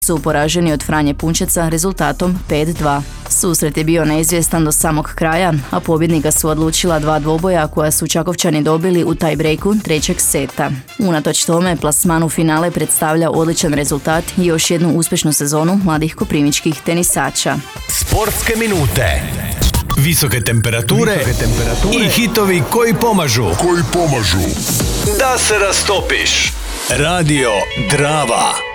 su poraženi od Franje Punčeca rezultatom 5-2. Susret je bio neizvjestan do samog kraja, a pobjednika su odlučila 2 dvoboja koja su Čakovčani dobili u tie-breaku trećeg seta. Unatoč tome, plasman u finale predstavlja odličan rezultat i još jednu uspješnu sezonu mladih koprivničkih tenisača. Sportske minute. Visoke temperature i hitovi koji pomažu. Da se rastopiš. Radio Drava.